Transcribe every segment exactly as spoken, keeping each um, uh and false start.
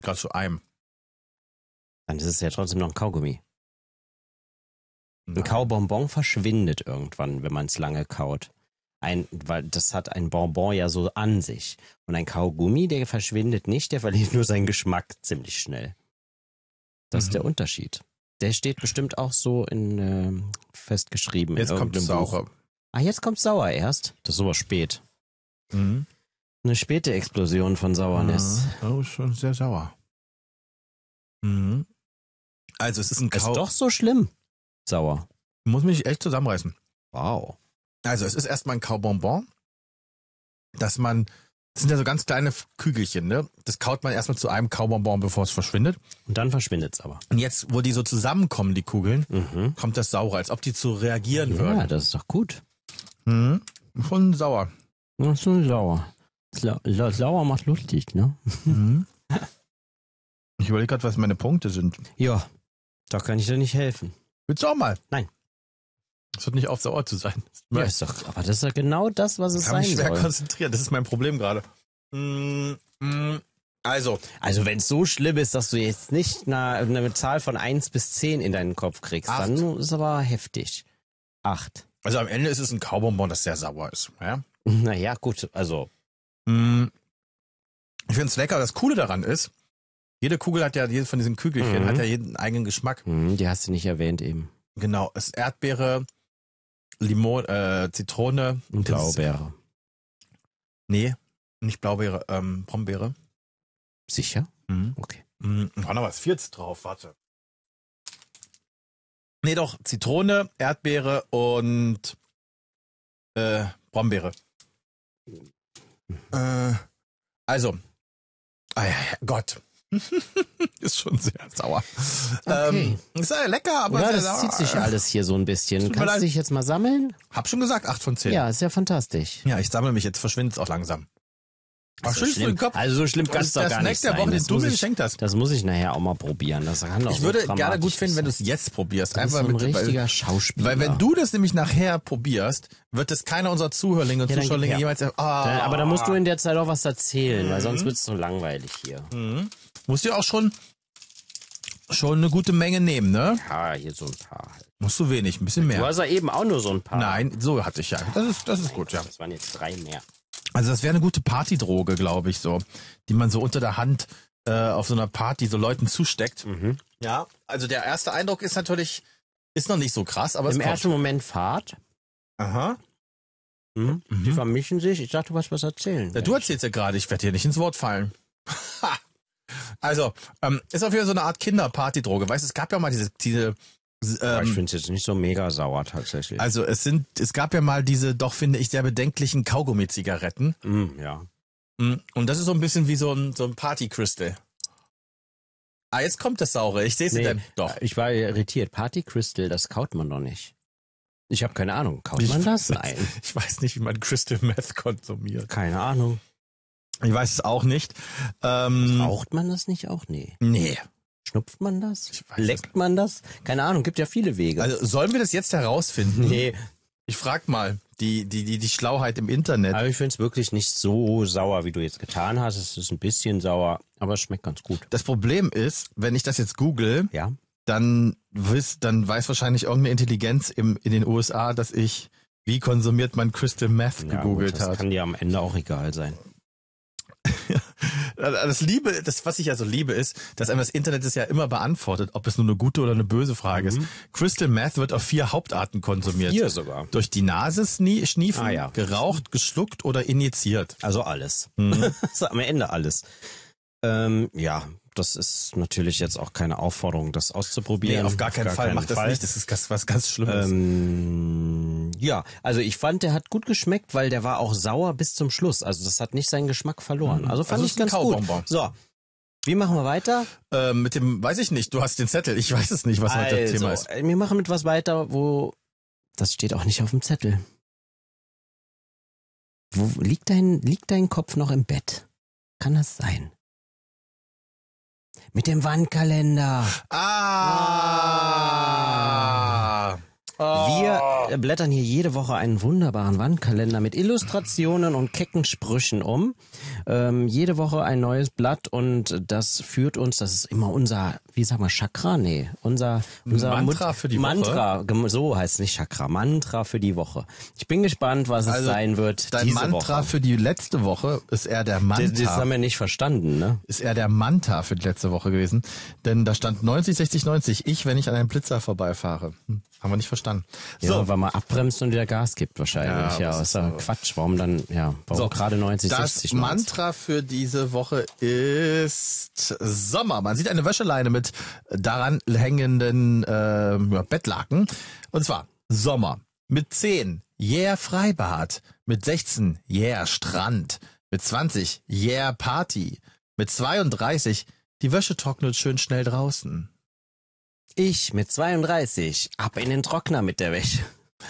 Gerade zu einem. Dann ist es ja trotzdem noch ein Kaugummi. Ein Kaubonbon verschwindet irgendwann, wenn man es lange kaut. Ein, weil das hat ein Bonbon ja so an sich. Und ein Kaugummi, der verschwindet nicht, der verliert nur seinen Geschmack ziemlich schnell. Das mhm. ist der Unterschied. Der steht bestimmt auch so in äh, festgeschrieben. Jetzt in kommt sauer. Ah, jetzt kommt sauer erst. Das ist aber spät. Mhm. Eine späte Explosion von Sauernis. Mhm. Oh, schon sehr sauer. Mhm. Also es ist ein Kau... Ist doch so schlimm. Sauer. Muss mich echt zusammenreißen. Wow. Also es ist erstmal ein Kaubonbon, dass man, das sind ja so ganz kleine Kügelchen, ne? Das kaut man erstmal zu einem Kaubonbon, bevor es verschwindet. Und dann verschwindet es aber. Und jetzt, wo die so zusammenkommen, die Kugeln, mhm. kommt das Saure, als ob die zu reagieren ja, würden. Ja, das ist doch gut. Mhm. Schon sauer. Das ist schon sauer. Sa sauer macht lustig, ne? Mhm. Ich überlege gerade, was meine Punkte sind. Ja, da kann ich dir nicht helfen. Willst du auch mal? Nein. Es wird nicht auf sauer zu sein. Ja, ist doch, aber das ist ja genau das, was es kann sein mich schwer soll. konzentrieren, das ist mein Problem gerade. Mm, mm, also. Also wenn es so schlimm ist, dass du jetzt nicht eine, eine Zahl von eins bis zehn in deinen Kopf kriegst, Acht. dann ist aber heftig. Acht. Also am Ende ist es ein Kaubonbon, das sehr sauer ist. Ja? Naja, gut, also. Mm, ich finde es lecker. Das Coole daran ist, jede Kugel hat ja, jede von diesen Kügelchen mhm. hat ja jeden eigenen Geschmack. Mhm, die hast du nicht erwähnt eben. Genau, es ist Erdbeere, Limon, äh, Zitrone. Und Blaubeere. Nee, nicht Blaubeere, ähm, Brombeere. Sicher? Mhm. Okay. Mhm. War noch was Viertes drauf, warte. Nee, doch, Zitrone, Erdbeere und äh, Brombeere. Mhm. Äh, also, ah, ja, ja, Gott. Ist schon sehr sauer. Okay. Ähm, ist ja lecker, aber ja, sehr das sauer. zieht sich alles hier so ein bisschen. Tut mir Kannst leid. du dich jetzt mal sammeln? Hab schon gesagt, acht von zehn. Ja, ist ja fantastisch. Ja, ich sammle mich, jetzt verschwindet es auch langsam. Ach, so schön schlimm. Den Kopf. Also so schlimm kann es doch das gar nicht nächste sein. Woche, den Das du muss mir ich- geschenkt hast. Das muss ich nachher auch mal probieren. Das kann doch Ich so würde gerne dramatisch gut finden, wenn du sein. es jetzt probierst. Du bist Einfach so ein mit, richtiger weil, Schauspieler. weil wenn du das nämlich nachher probierst, wird es keiner unserer Zuhörlinge und Ja, dann Zuschauerlinge gib her. jemals sagen, ah, Dann- Aber da musst du in der Zeit auch was erzählen, weil sonst wird es so langweilig hier. Mhm. Musst du auch schon, schon eine gute Menge nehmen, ne? Ja, hier so ein paar. Musst du wenig, ein bisschen Du mehr. hast ja eben auch nur so ein paar. Nein, so hatte ich ja. Das ist, das ist gut, ja. Das waren jetzt drei mehr. Also das wäre eine gute Partydroge, glaube ich, so, die man so unter der Hand äh, auf so einer Party so Leuten zusteckt. Mhm. Ja, also der erste Eindruck ist natürlich, ist noch nicht so krass, aber Im es kommt. ersten Moment Fahrt. Aha. Mhm. Mhm. Die vermischen sich. Ich dachte, du wolltest was erzählen. Ja, du erzählst ja gerade, ich werde dir nicht ins Wort fallen. Also, ähm, ist auf jeden Fall so eine Art Kinderpartydroge. Weißt du, es gab ja mal diese, diese Aber ich ähm, finde es jetzt nicht so mega sauer tatsächlich. also es sind, es gab ja mal diese, doch finde ich, sehr bedenklichen Kaugummi-Zigaretten. Mm, ja. Mm, Und das ist so ein bisschen wie so ein, so ein Party-Crystal. Ah, jetzt kommt das Saure. Ich sehe sie Nee, denn. Doch. Ich war irritiert. Party Crystal, das kaut man doch nicht. Ich habe keine Ahnung. Kaut man Ich das? weiß- Nein. Ich weiß nicht, wie man Crystal Meth konsumiert. Keine Ahnung. Ich weiß es auch nicht. Ähm, Raucht man das nicht auch? Nee. Nee. Schnupft man das? Ich weiß Leckt man das? Keine Ahnung, gibt ja viele Wege. Also sollen wir das jetzt herausfinden? nee. Ich frag mal, die, die, die, die Schlauheit im Internet. Aber ich finde es wirklich nicht so sauer, wie du jetzt getan hast. Es ist ein bisschen sauer, aber es schmeckt ganz gut. Das Problem ist, wenn ich das jetzt google, Ja? dann, wiss, dann weiß wahrscheinlich irgendeine Intelligenz im, in den U S A, dass ich, wie konsumiert man Crystal Meth Ja, gegoogelt gut, das habe. kann dir am Ende auch egal sein. Das Liebe, das, was ich ja so liebe, ist, dass einem das Internet es ja immer beantwortet, ob es nur eine gute oder eine böse Frage ist. Crystal Meth wird auf vier Hauptarten konsumiert. Hier sogar. Durch die Nase snie- schniefen, Ah, ja. geraucht, geschluckt oder injiziert. Also alles. Mhm. Das ist am Ende alles. Ähm, ja, das ist natürlich jetzt auch keine Aufforderung, das auszuprobieren. Nee, auf gar keinen Fall. Mach das Fall. nicht. Das ist ganz, was ganz Schlimmes. Ähm, ja, also ich fand, der hat gut geschmeckt, weil der war auch sauer bis zum Schluss. Also das hat nicht seinen Geschmack verloren. Also fand Also ich ist ein ganz gut. Kaubonbon. So, wie machen wir weiter? Ähm, mit dem, weiß ich nicht, du hast den Zettel. Ich weiß es nicht, was heute das Thema ist. äh, wir machen mit was weiter, wo das steht auch nicht auf dem Zettel. Wo liegt dein, liegt dein Kopf noch im Bett? Kann das sein? Mit dem Wandkalender. Ah! Wir blättern hier jede Woche einen wunderbaren Wandkalender mit Illustrationen und kecken Sprüchen um. Ähm, jede Woche ein neues Blatt und das führt uns, das ist immer unser, wie sagen wir, Chakra? Nee, unser, unser Mantra Mut- für die Mantra, Woche. gem- so heißt es nicht Chakra, Mantra für die Woche. Ich bin gespannt, was es Also, sein wird Dein diese Mantra Woche. für die letzte Woche ist eher der Manta. Das, das haben wir nicht verstanden, ne? Ist eher der Manta für die letzte Woche gewesen. Denn da stand neunzig, sechzig, neunzig. Ich, wenn ich an einem Blitzer vorbeifahre. Hm, haben wir nicht verstanden. Ja, So, weil man abbremst und wieder Gas gibt wahrscheinlich. Ja, Ja, das ist ja Quatsch. Warum dann, ja, warum So, gerade neunzig, das sechzig, neunzig? Mantra für diese Woche ist Sommer. Man sieht eine Wäscheleine mit daran hängenden äh, ja, Bettlaken. Und zwar Sommer. Mit zehn, yeah, Freibad. Mit sechzehn, yeah, Strand. Mit zwanzig, yeah, Party. Mit zweiunddreißig, die Wäsche trocknet schön schnell draußen. Ich mit zweiunddreißig, ab in den Trockner mit der Wäsche.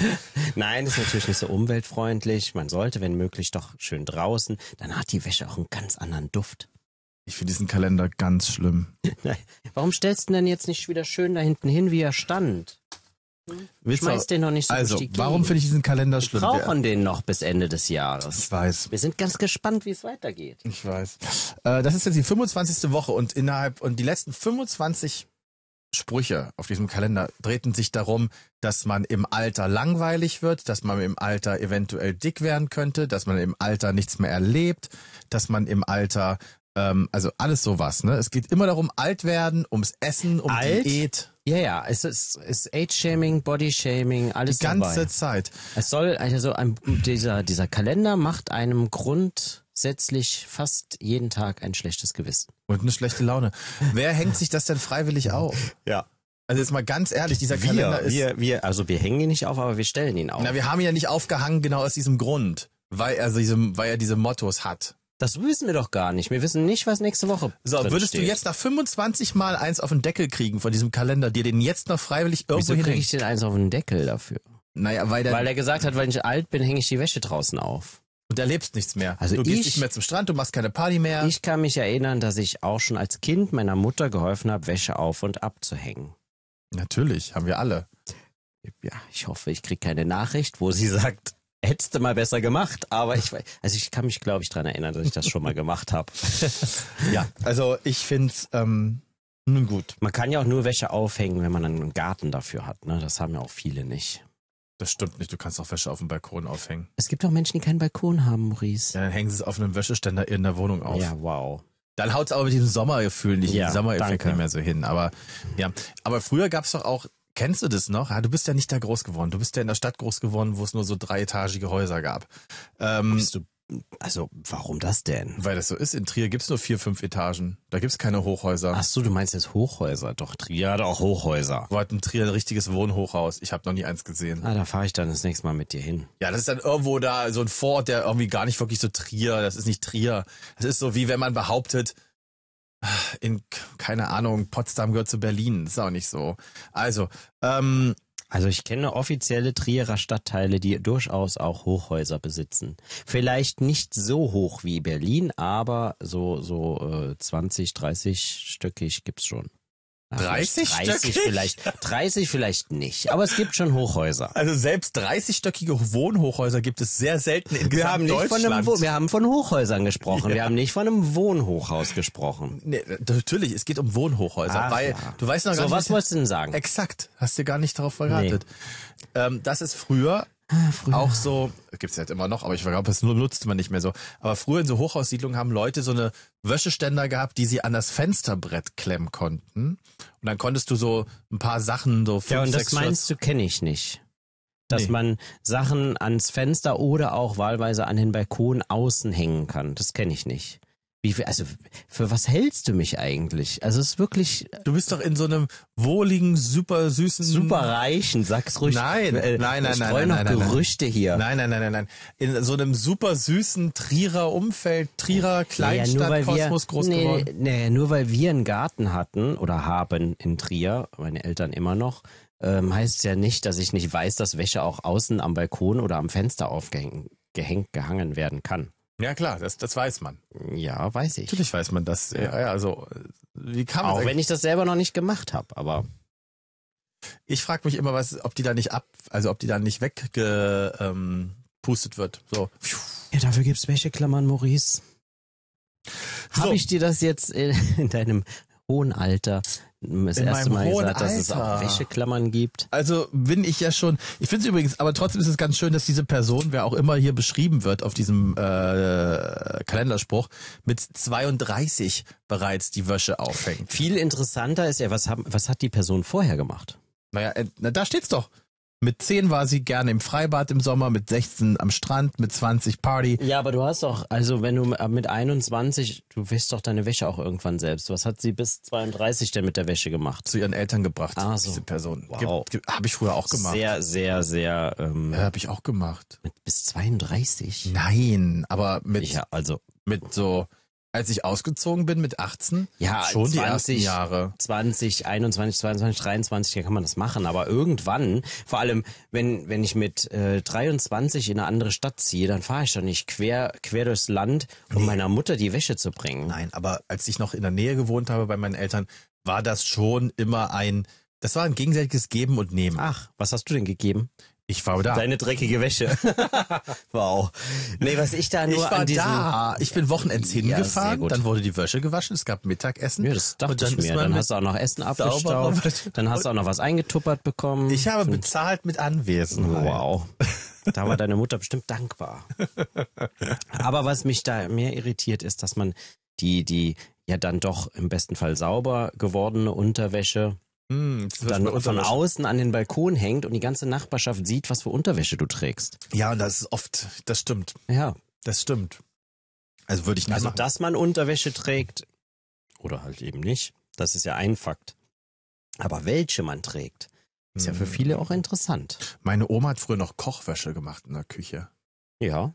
Nein, ist natürlich nicht so umweltfreundlich. Man sollte, wenn möglich, doch schön draußen. Dann hat die Wäsche auch einen ganz anderen Duft. Ich finde diesen Kalender ganz schlimm. Warum stellst du denn jetzt nicht wieder schön da hinten hin, wie er stand? Willst du- Schmeiß den noch nicht so Also, durch die warum finde ich diesen Kalender Wir schlimm? brauchen den noch bis Ende des Jahres. Ich weiß. Wir sind ganz gespannt, wie es weitergeht. Ich weiß. Äh, das ist jetzt die fünfundzwanzigste Woche und innerhalb und die letzten fünfundzwanzig Sprüche auf diesem Kalender drehten sich darum, dass man im Alter langweilig wird, dass man im Alter eventuell dick werden könnte, dass man im Alter nichts mehr erlebt, dass man im Alter, ähm, also alles sowas. Ne? Es geht immer darum, alt werden, ums Essen, um Alt? Diät, Ja, ja, es ist, es ist Age-Shaming, Body-Shaming, alles die ganze dabei. Zeit. Es soll, also ein, dieser, dieser Kalender macht einem grundsätzlich fast jeden Tag ein schlechtes Gewissen. Und eine schlechte Laune. Wer hängt sich das denn freiwillig auf? Ja. Also jetzt mal ganz ehrlich, dieser Kalender Wir, ist... wir, wir, also wir hängen ihn nicht auf, aber wir stellen ihn auf. Na, wir haben ihn ja nicht aufgehangen, genau aus diesem Grund, weil er diese, weil er diese Mottos hat. Das wissen wir doch gar nicht. Wir wissen nicht, was nächste Woche So, drin würdest steht. du jetzt nach fünfundzwanzig Mal eins auf den Deckel kriegen von diesem Kalender, dir den jetzt noch freiwillig irgendwo Wieso kriege hinhängen? ich den eins auf den Deckel dafür? Naja, weil, der, Weil er gesagt hat, wenn ich alt bin, hänge ich die Wäsche draußen auf. und erlebst nichts mehr. Also du gehst ich- nicht mehr zum Strand, du machst keine Party mehr. Ich kann mich erinnern, dass ich auch schon als Kind meiner Mutter geholfen habe, Wäsche auf und abzuhängen. Natürlich, haben wir alle. Ja, ich hoffe, ich kriege keine Nachricht, wo sie sagt, hättest du mal besser gemacht. Aber ich weiß, also ich kann mich, glaube ich, daran erinnern, dass ich das schon mal gemacht habe. Ja, also ich find's, ähm, nun gut. Man kann ja auch nur Wäsche aufhängen, wenn man einen Garten dafür hat. Ne? Das haben ja auch viele nicht. Das stimmt nicht, du kannst auch Wäsche auf dem Balkon aufhängen. Es gibt auch Menschen, die keinen Balkon haben, Maurice. Ja, dann hängen sie es auf einem Wäscheständer in der Wohnung auf. Ja, wow. Dann haut's aber mit diesem Sommergefühl nicht, Ja, den Sommereffekt danke. nicht mehr so hin. Aber ja, aber früher gab's doch auch, kennst du das noch? Ja, du bist ja nicht da groß geworden. Du bist ja in der Stadt groß geworden, wo es nur so dreietagige Häuser gab. Ähm, Bist du, also, warum das denn? weil das so ist, in Trier gibt's nur vier, fünf Etagen. Da gibt's keine Hochhäuser. Ach so, du meinst jetzt Hochhäuser. Doch, Trier hat auch Hochhäuser. Wo hat in Trier ein richtiges Wohnhochhaus? Ich habe noch nie eins gesehen. Ah, da fahre ich dann das nächste Mal mit dir hin. Ja, das ist dann irgendwo da so ein Vorort, der irgendwie gar nicht wirklich so Trier, das ist nicht Trier. Das ist so wie wenn man behauptet, in, keine Ahnung, Potsdam gehört zu Berlin. Das ist auch nicht so. Also, ähm, Also ich kenne offizielle Trierer Stadtteile, die durchaus auch Hochhäuser besitzen. Vielleicht nicht so hoch wie Berlin, aber so so äh, zwanzig, dreißig stöckig gibt's schon. Ja, dreißig vielleicht dreißig stöckig? vielleicht, dreißig vielleicht nicht, aber es gibt schon Hochhäuser. also selbst dreißigstöckige Wohnhochhäuser gibt es sehr selten in Wir haben, nicht von Deutschland. einem, Wo- wir haben von Hochhäusern gesprochen, wir haben nicht von einem Wohnhochhaus gesprochen. Nee, natürlich, es geht um Wohnhochhäuser, Ach weil ja. du weißt noch gar So, nicht, was wolltest du denn sagen? exakt, hast du gar nicht darauf verratet. Ähm, das ist früher auch so, gibt's ja halt immer noch, aber ich glaube, das nur nutzt man nicht mehr so. Aber früher in so Hochhaussiedlungen haben Leute so eine Wäscheständer gehabt, die sie an das Fensterbrett klemmen konnten. Und dann konntest du so ein paar Sachen, so fünf, Ja, und das sechs meinst du, kenne ich nicht. Dass Nee. man Sachen ans Fenster oder auch wahlweise an den Balkon außen hängen kann. Das kenne ich nicht. Wie viel, also für was hältst du mich eigentlich? Also es ist wirklich Du bist doch in so einem wohligen, super süßen... super reichen, sag's ruhig. Nein, Äh, nein, nein, ich nein, streue nein, noch nein, nein, nein. Gerüchte hier. Nein, nein, nein, nein, nein. In so einem super süßen Trierer Umfeld, Trierer Kleinstadt, Kosmos groß nee, geworden. Nee, nur weil wir einen Garten hatten oder haben in Trier, meine Eltern immer noch, ähm, heißt es ja nicht, dass ich nicht weiß, dass Wäsche auch außen am Balkon oder am Fenster aufgehängt, gehängt, gehangen werden kann. Ja klar, das, das weiß man. Ja, weiß ich. Natürlich weiß man das. Ja, ja, also wie kann man Auch eigentlich- wenn ich das selber noch nicht gemacht habe, aber Ich frage mich immer, was, ob die da nicht ab, also ob die da nicht weggepustet ähm, pustet wird. So. Ja, dafür gibt's Wäscheklammern, Maurice. So. Habe ich dir das jetzt in, in deinem hohen Alter das In erste meinem Mal hohen gesagt, dass es auch Alter. Wäscheklammern gibt? Also bin ich ja schon, ich finde es übrigens, aber trotzdem ist es ganz schön, dass diese Person, wer auch immer hier beschrieben wird auf diesem äh, Kalenderspruch, mit zweiunddreißig bereits die Wäsche aufhängt. Viel interessanter ist ja, was, haben, was hat die Person vorher gemacht? Naja, äh, na, da steht's doch. Mit zehn war sie gerne im Freibad im Sommer, mit sechzehn am Strand, mit zwanzig Party. Ja, aber du hast doch, also wenn du mit einundzwanzig, du wäschst doch deine Wäsche auch irgendwann selbst. Was hat sie bis zweiunddreißig denn mit der Wäsche gemacht? Zu ihren Eltern gebracht, Ah, so. diese Person. Wow. Habe ich früher auch gemacht. Sehr, sehr, sehr, ähm, Ja, habe ich auch gemacht. mit bis zweiunddreißig? Nein, aber mit, Ja, also mit so, als ich ausgezogen bin mit achtzehn, Ja, schon die ersten zwanzig Jahre. zwanzig, einundzwanzig, zweiundzwanzig, dreiundzwanzig, da kann man das machen. Aber irgendwann, vor allem, wenn, wenn ich mit äh, dreiundzwanzig in eine andere Stadt ziehe, dann fahre ich doch nicht quer, quer durchs Land, um meiner Mutter die Wäsche zu bringen. Nein, aber als ich noch in der Nähe gewohnt habe bei meinen Eltern, war das schon immer ein, das war ein gegenseitiges Geben und Nehmen. Ach, was hast du denn gegeben? Ich war da. Deine dreckige Wäsche. Wow. Nee, was ich da nur ich war an diesem... da. Ich bin Wochenends Ja, sehr hingefahren, gut. dann wurde die Wäsche gewaschen, es gab Mittagessen. Ja, das dachte und dann ich ist mir. man Dann mit hast du auch noch Essen sauberer abgestaubt. Wäsche- Dann hast du auch noch was eingetuppert bekommen. Ich habe Und- bezahlt mit Anwesenheit. Wow. Da war deine Mutter bestimmt dankbar. Aber was mich da mehr irritiert, ist, dass man die, die ja dann doch im besten Fall sauber gewordene Unterwäsche Hm, das ist dann bei von Unterwäsche. außen an den Balkon hängt und die ganze Nachbarschaft sieht, was für Unterwäsche du trägst. Ja, und das ist oft, das stimmt. Ja. Das stimmt. Also würde ich nicht Also, machen. dass man Unterwäsche trägt oder halt eben nicht, das ist ja ein Fakt. Aber welche man trägt, ist ja für Hm. viele auch interessant. Meine Oma hat früher noch Kochwäsche gemacht in der Küche. Ja.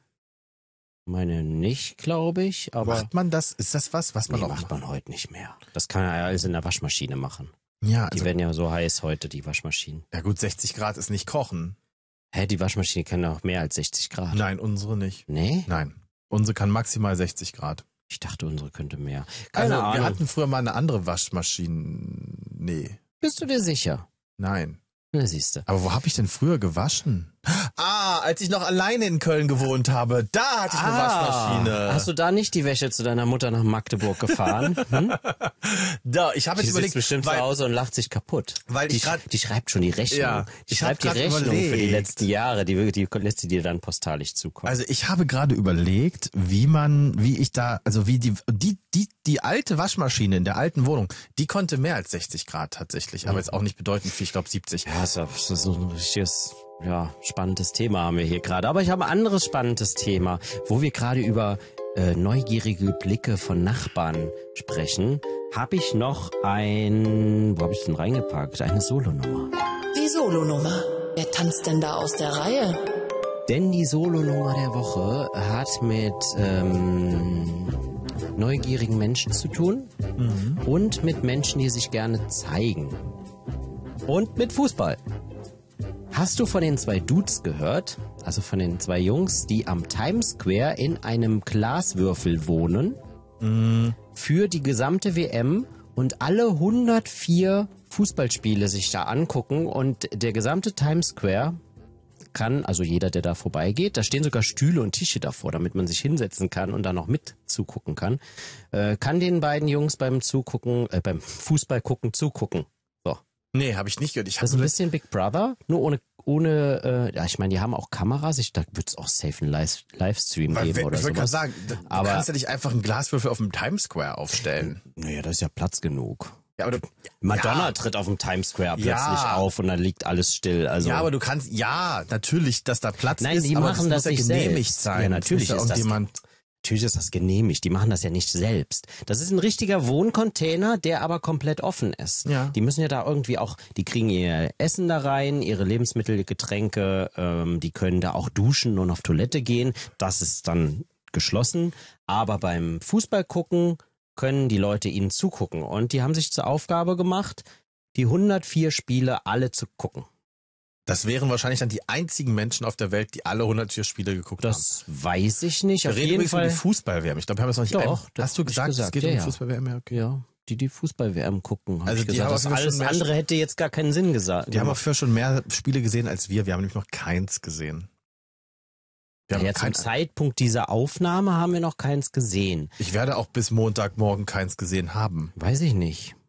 Meine nicht, glaube ich, aber Macht man das? Ist das was, was man nee, auch macht man heute nicht mehr. Das kann man ja alles in der Waschmaschine machen. Ja, Die also, werden ja so heiß heute, die Waschmaschinen. ja gut, sechzig Grad ist nicht kochen. Hä, die Waschmaschine kann auch mehr als sechzig Grad. Nein, unsere nicht. Nee? Nein. Unsere kann maximal sechzig Grad. Ich dachte, unsere könnte mehr. Keine Also, Ahnung. wir hatten früher mal eine andere Waschmaschine. Nee, Bist du dir sicher? nein. Na, siehste. Aber wo habe ich denn früher gewaschen? Ah, als ich noch alleine in Köln gewohnt habe, da hatte ich eine Waschmaschine. Hast du da nicht die Wäsche zu deiner Mutter nach Magdeburg gefahren? Hm? Da, ich habe Die jetzt sitzt überlegt, bestimmt weil, zu Hause und lacht sich kaputt. Weil die, ich grad- die schreibt schon die Rechnung. Ja, die ich schreibt die hab grad Rechnung für die überlegt. letzten Jahre. Die, die lässt sie dir dann postalisch zukommen. also ich habe gerade überlegt, wie man, wie ich da, also wie die, die, die, die alte Waschmaschine in der alten Wohnung, die konnte mehr als sechzig Grad tatsächlich, aber jetzt auch nicht bedeutend viel, ich glaube siebzig. Ja, das ist das ist so ein richtiges, ja, spannendes Thema haben wir hier gerade. Aber ich habe ein anderes spannendes Thema, wo wir gerade über äh, neugierige Blicke von Nachbarn sprechen. Habe ich noch ein, wo habe ich denn reingepackt? Eine Solonummer. Die Solonummer. Wer tanzt denn da aus der Reihe? Denn die Solonummer der Woche hat mit ähm, neugierigen Menschen zu tun und mit Menschen, die sich gerne zeigen. Und mit Fußball. Hast du von den zwei Dudes gehört? Also von den zwei Jungs, die am Times Square in einem Glaswürfel wohnen für die gesamte W M und alle hundertvier Fußballspiele sich da angucken und der gesamte Times Square kann, also jeder, der da vorbeigeht, da stehen sogar Stühle und Tische davor, damit man sich hinsetzen kann und da noch mit zugucken kann, äh, kann den beiden Jungs beim Zugucken, äh, beim Fußball gucken zugucken. So. Nee, habe ich nicht gehört. Ich Das ist ein habe bisschen Big Brother, nur ohne, ohne, äh, ja, ich meine, die haben auch Kameras, ich, da wird es auch safe einen Live Livestream Weil, geben ich oder wollte gerade sowas. sagen, du Aber- kannst ja nicht einfach einen Glaswürfel auf dem Times Square aufstellen. Naja, da ist ja Platz genug. Ja, aber du, Madonna ja, tritt auf dem Times Square plötzlich Ja. auf und dann liegt alles still. Also ja, aber du kannst, ja, natürlich, dass da Platz Nein, ist, die aber machen das, das muss nicht ja genehmigt selbst. sein. Ja, natürlich Das muss ist ja das- irgendjemand, natürlich ist das genehmigt. Die machen das ja nicht selbst. Das ist ein richtiger Wohncontainer, der aber komplett offen ist. Ja. Die müssen ja da irgendwie auch, die kriegen ihr Essen da rein, ihre Lebensmittel, Getränke, ähm, die können da auch duschen und auf Toilette gehen. Das ist dann geschlossen. Aber beim Fußball gucken können die Leute ihnen zugucken. Und die haben sich zur Aufgabe gemacht, die hundertvier Spiele alle zu gucken. das wären wahrscheinlich dann die einzigen Menschen auf der Welt, die alle hundertvier Spiele geguckt haben. Das weiß ich nicht. Wir Auf reden jeden übrigens über Fall. die Fußball-W M. Ich glaube, wir haben es noch nicht Doch, ein, das Hast du hab ich gesagt, es gesagt, geht ja, um die ja. Fußball-W M? Ja, okay. Ja. die die Fußball-W M gucken. Hab Also ich die gesagt. haben Das auf jeden Fall alles schon mehr andere hätte jetzt gar keinen Sinn gesagt. Die haben auch früher schon mehr Spiele gesehen als wir. Wir haben nämlich noch keins gesehen. Wir haben ja, kein, zum Zeitpunkt dieser Aufnahme haben wir noch keins gesehen. ich werde auch bis Montagmorgen keins gesehen haben. Weiß ich nicht.